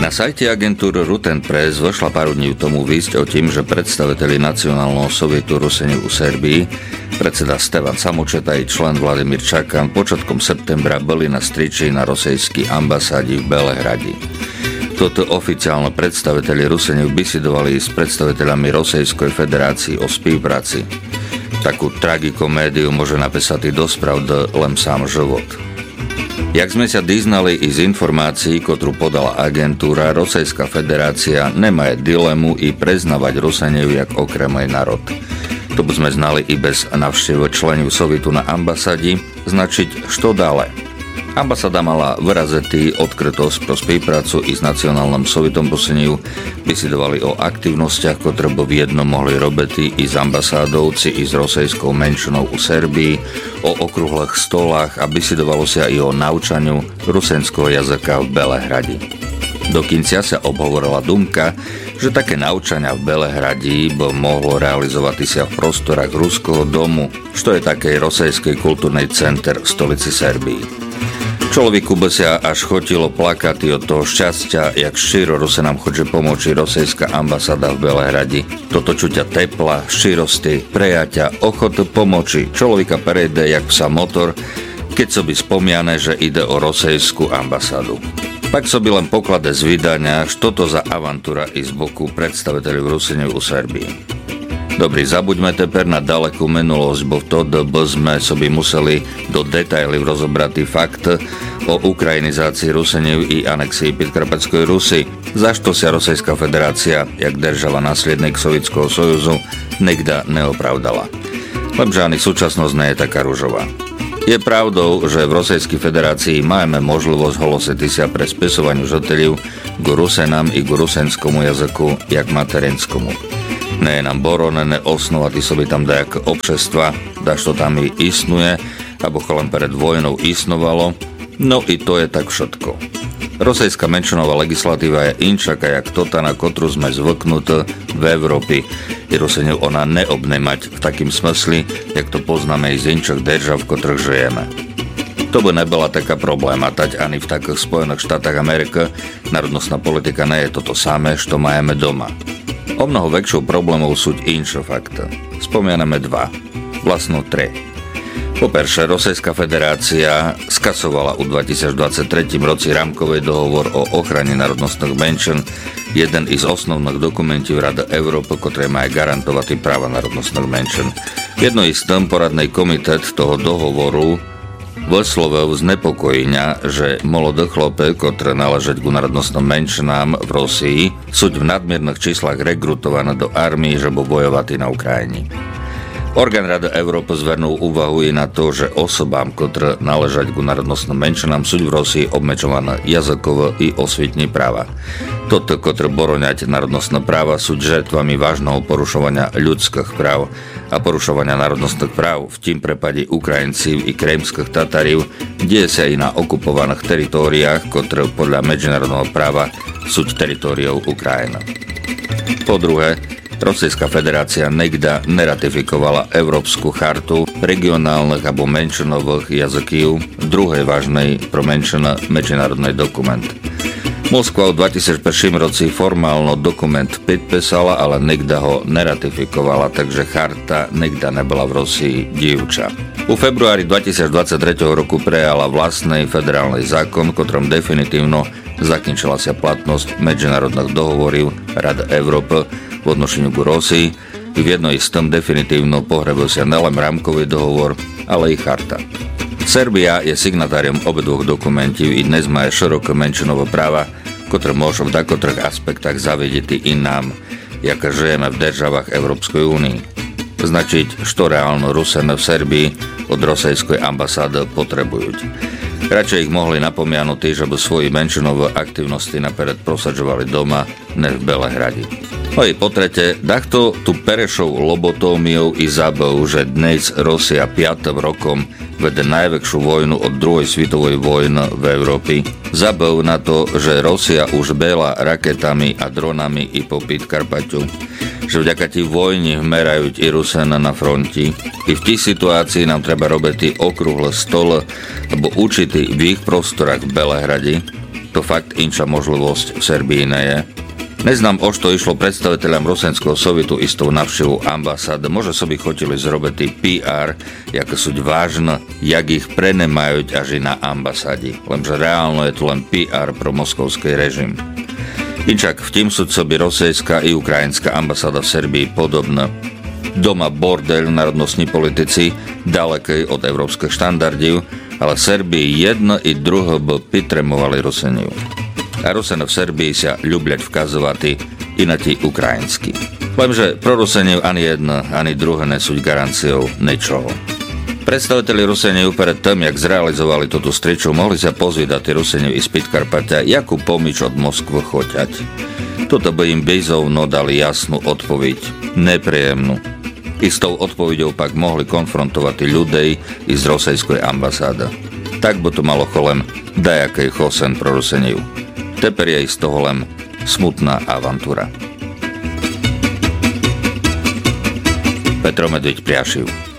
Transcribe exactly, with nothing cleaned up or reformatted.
Na sajte agentúry Ruten Press vošla pár dní tomu výsť o tým, že predstaviteľi Nacionálneho sovietu Ruseňov u Serbii, predseda Stevan Samočeta i člen Vladimír Čakan počatkom septembra boli na striči na rosejskej ambasádi v Belehrade. Toto oficiálne predstaviteľi Ruseňov bisedovali s predstaviteľami Rosejskej federácii o spolupráci. Takú tragikomédiu môže napísať i dospravd len sám život. Jak sme sa diznali i z informácií, ktorú podala agentúra, Rosejská federácia nemá dilemu i preznávať Ruseňov jak okremej národ. To by sme znali i bez navštevu členov Sovietu na ambasádi, značiť što dále. Ambasáda mala vyrazetý odkrytosť pro spoluprácu i s Nacionálnym sovietom Ruseňov, bisedovali o aktivnostiach, ktoré by v jednom mohli robiť i s ambasádovci i s rosejskou menšinou u Serbii, o okrúhlych stolách a bisedovalo sa i o naučaniu rusenského jazyka v Belehrade. Dokonca sa obhovorila dumka, že také naučania v Belehrade by mohlo realizovať sa v prostorách Ruského domu, čo je taký rosejský kultúrny center v stolici Serbii. Človeku by sa až chotilo plakať od toho šťastia, jak šíro Ruse nám chodže pomôcť rosejská ambasáda v Belehrade. Toto čuťa tepla, šírosti, prejaťa, ochoty pomoci. Človeka prejde jak psa motor, keď so by spomiane, že ide o rosejskú ambasádu. Pak so by len poklade z vydania, što to za avantúra i z boku predstaviteľov Ruseňov u Serbii. Dobrý, zabuďme teper na dalekú minulosť, bo vtedy by sme soby museli do detailov rozobrať fakt o ukrajinizácii Ruseňov i anexii Podkarpatskej Rusy, zašto sa Rosejská federácia, jak država následník Sovietskeho sojuzu, nikda neopravdala. Lepže ani súčasnosť nie je taká ružová. Je pravdou, že v Rosejskej federácii máme možnosť holosety sa pre spisovaniu žiteľov k Rusenám i k rusenskému jazyku jak materinskomu. Ne je nám boronené osnovati sobi tam dajak obšestva, da što tam i isnuje, abo len pred vojnou isnovalo, no i to je tak všetko. Rosejská menšinová legislatíva je inčaká jak tota, na kotru sme zvyknutí v Európe. I Ruseňov ona neobne mať v takým smysli, jak to poznáme i z inčak držav, v ktorých žijeme. To by nebola taká probléma, tať ani v takých Spojených štátach Ameriky národnostná politika nie je toto samé, što majeme doma. O mnoho väčšou problémov sú inšie fakty. Spomiename dva, vlastno tri. Poperše, Rosejská federácia skasovala u dvetisícdvadsaťtri roci rámkový dohovor o ochrane národnostných menšín, jeden z osnovných dokumentov Rady Európy, ktoré má garantovať práva národnostných menšín. Jedno z tým poradný komitet toho dohovoru vyslovil znepokojenia, že mladé chlopy, ktoré náležať ku národnostným menšinám v Rosii, sú v nadmiernych číslach rekrutované do armii, že bo bojovať na Ukrajine. Orgán Rady Európy zvernul úvahu i na to, že osobám, ktoré náležať ku národnostným menšinám, sú v Rosii obmedzované jazykové i osvietne práva. Toto, ktoré boroňať národnostné práva, sú žrtvami vážneho porušovania ľudských práv a porušovania národnostných práv, v tým prepade Ukrajincov i krymských Tatarov, deje sa i na okupovaných teritóriách, ktoré podľa medzinárodného práva sú teritóriou Ukrajiny. Po druhé, Rosejská federácia nikda neratifikovala Európsku chartu regionálnych alebo menšinových jazykov, druhej vážnej pro menšina medzinárodný dokument. Moskva v dvetisícjeden roci formálno dokument podpísala, ale nikda ho neratifikovala, takže charta nikda nebola v Rosii dievča. U februári dvetisícdvadsaťtri roku prejala vlastný federálny zákon, ktorom definitívno zakončila sa platnosť medzinárodných dohovorov Rady Európy v odnošeniu k Rosii. V jednej z tom definitívno pohrebil sa nelen rámkový dohovor, ale i charta. Serbia je signatáriom obidvoch dokumentov i dnes má široké menšinové práva, ktoré môžu v takotrých aspektách zavedieť i nám, jaké žijeme v državách Európskej únii. Značiť, što reálno Rusene v Serbii od Rosejskej ambasády potrebujú. Radšej ich mohli napomianuť, že by svoji menšinové aktivnosti napered prosadzovali doma, ne v Belehrade. No i po tretie, takto tu perešou lobotómiou i zábavu, že dnes Rusia piatým rokom vede najväčšiu vojnu od druhej svetovej vojny v Európe. Zábavu na to, že Rusia už bela raketami a dronami i po Podkarpaťu, že vďaka tí vojni hmerajú i Rusena na fronti. I v tí situácii nám treba robiť okrúhle stole, alebo určitý v ich prostorách v Belehrade, to fakt inča možlivosť v Serbii ne je. Neznám, o što išlo predstaviteľom Rusenského sovjetu istou navštevu ambasád. Može so by chotili zrobiti pé er, jaké sú vážne, jak ich prenemajú až i na ambasádi. Lenže reálno je to len pé er pro moskovský režim. Inčak v tým sú by rosejská i ukrajinská ambasáda v Serbii podobná. Doma bordel národnostní politici, dalekej od európskych štandardів, ale v Serbii jedno i druhé by pitremovali Ruseniu. A Rusene v Serbii sa ľubľať vkazovati i na tí ukrajinsky. Lenže pro Ruseniev ani jedno, ani druhé nesú garanciou ničoho. Predstaviteľi Ruseniev pred tým, jak zrealizovali túto striču, mohli sa pozvídať Ruseniev i z Podkarpatia, jakú pomič od Moskvy choťať. Toto by im bezovno dali jasnú odpoveď, nepríjemnú. I s tou odpoveďou pak mohli konfrontovať ľudí i z rosejskej ambasády. Tak by to malo cholem dajakej chosen pro Ruseniev. Teper je z toho len smutná avantúra. Petro Medveď, Priašiv.